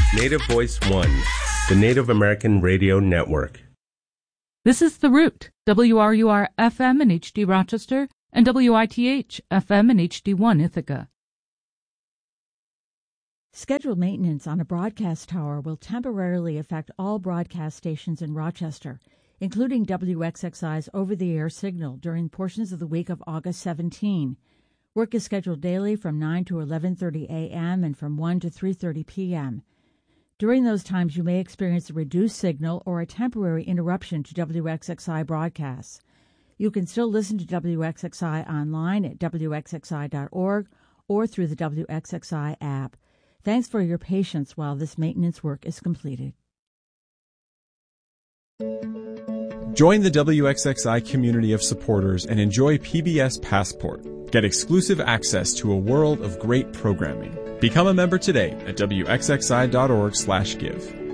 Native Voice One, the Native American Radio Network. This is The Root, WRUR-FM in HD Rochester, and WITH-FM in HD1 Ithaca. Scheduled maintenance on a broadcast tower will temporarily affect all broadcast stations in Rochester, including WXXI's over-the-air signal during portions of the week of August 17. Work is scheduled daily from 9 to 11:30 a.m. and from 1 to 3:30 p.m. During those times, you may experience a reduced signal or a temporary interruption to WXXI broadcasts. You can still listen to WXXI online at WXXI.org or through the WXXI app. Thanks for your patience while this maintenance work is completed. Join the WXXI community of supporters and enjoy PBS Passport. Get exclusive access to a world of great programming. Become a member today at WXXI.org/give.